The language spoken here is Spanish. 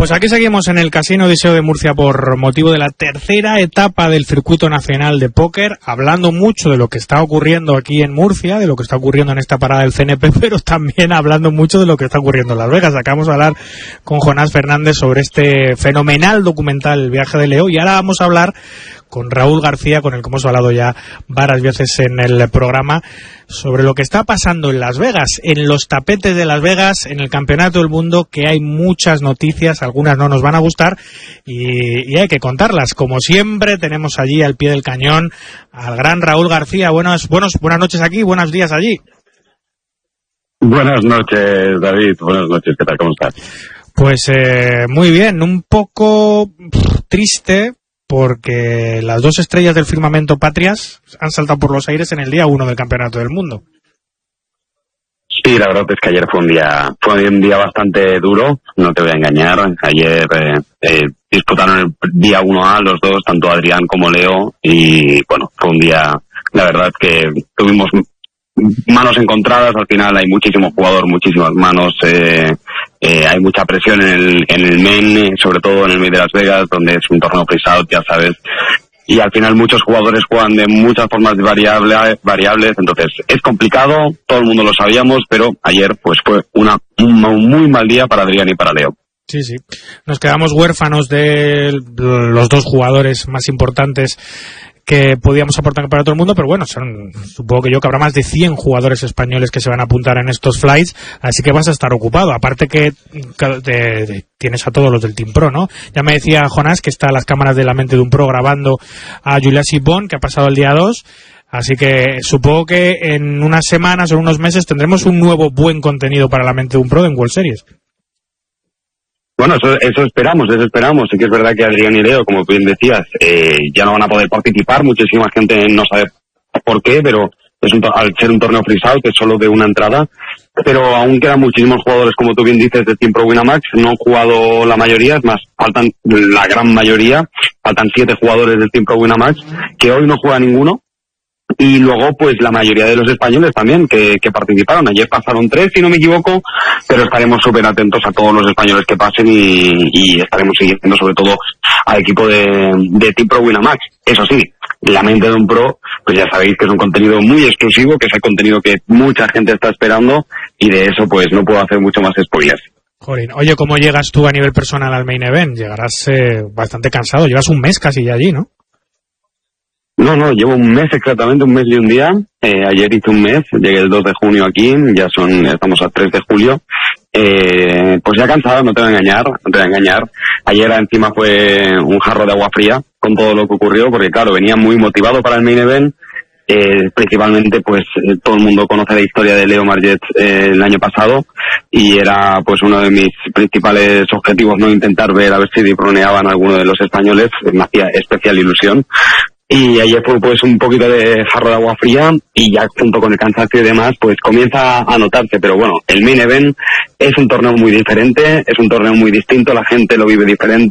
Pues aquí seguimos en el Casino Odiseo de Murcia por motivo de la tercera etapa del Circuito Nacional de Póker, hablando mucho de lo que está ocurriendo aquí en Murcia, de lo que está ocurriendo en esta parada del CNP, pero también hablando mucho de lo que está ocurriendo en Las Vegas. Acabamos de hablar con Jonás Fernández sobre este fenomenal documental El viaje de Leo, y ahora vamos a hablar con Raúl García, con el que hemos hablado ya varias veces en el programa, sobre lo que está pasando en Las Vegas, en los tapetes de Las Vegas, en el Campeonato del Mundo, que hay muchas noticias, algunas no nos van a gustar y hay que contarlas. Como siempre, tenemos allí al pie del cañón al gran Raúl García. Buenas noches aquí, buenos días allí. Buenas noches, David. Buenas noches, ¿qué tal? ¿Cómo estás? Pues muy bien, un poco triste, porque las dos estrellas del firmamento patrias han saltado por los aires en el día 1 del Campeonato del Mundo. Sí, la verdad es que ayer fue un día bastante duro, no te voy a engañar. Ayer disputaron el día 1A los dos, tanto Adrián como Leo, y bueno, fue un día, la verdad es que tuvimos manos encontradas. Al final hay muchísimo jugador, muchísimas manos, hay mucha presión en el main, sobre todo en el main de Las Vegas, donde es un torneo freeze out, ya sabes, y al final muchos jugadores juegan de muchas formas variables, entonces es complicado, todo el mundo lo sabíamos, pero ayer pues fue un muy mal día para Adrián y para Leo. Sí, nos quedamos huérfanos de los dos jugadores más importantes que podíamos aportar para todo el mundo, pero bueno, supongo que habrá más de 100 jugadores españoles que se van a apuntar en estos flights, así que vas a estar ocupado. Aparte que tienes a todos los del Team Pro, ¿no? Ya me decía Jonás que está a las cámaras de La Mente de un Pro grabando a Julia Sibón, que ha pasado el día 2, así que supongo que en unas semanas o unos meses tendremos un nuevo buen contenido para La Mente de un Pro en World Series. Bueno, eso esperamos. Sí que es verdad que Adrián y Leo, como bien decías, ya no van a poder participar. Muchísima gente no sabe por qué, pero al ser un torneo freeze out es solo de una entrada. Pero aún quedan muchísimos jugadores, como tú bien dices, de Team Pro Winamax. No han jugado la mayoría, es más, faltan la gran mayoría. Faltan 7 jugadores del Team Pro Winamax, que hoy no juega ninguno. Y luego, pues la mayoría de los españoles también que participaron. Ayer pasaron 3, si no me equivoco, pero estaremos súper atentos a todos los españoles que pasen y estaremos siguiendo sobre todo al equipo de Team Pro Winamax. Eso sí, La Mente de un Pro, pues ya sabéis que es un contenido muy exclusivo, que es el contenido que mucha gente está esperando, y de eso pues no puedo hacer mucho más spoilers. Jolín. Oye, ¿cómo llegas tú a nivel personal al main event? Llegarás bastante cansado, llevas un mes casi ya allí, ¿no? No, llevo un mes exactamente, un mes y un día. Ayer hice un mes, llegué el 2 de junio aquí, estamos a 3 de julio. Pues ya cansado, no te voy a engañar. Ayer encima fue un jarro de agua fría con todo lo que ocurrió, porque claro, venía muy motivado para el main event. Principalmente pues todo el mundo conoce la historia de Leo Marget el año pasado, y era pues uno de mis principales objetivos, no intentar ver a ver si disproneaban a alguno de los españoles. Me hacía especial ilusión. Y ayer fue pues un poquito de jarro de agua fría, y ya junto con el cansancio y demás pues comienza a notarse. Pero bueno, el main event es un torneo muy diferente, es un torneo muy distinto, la gente lo vive diferente,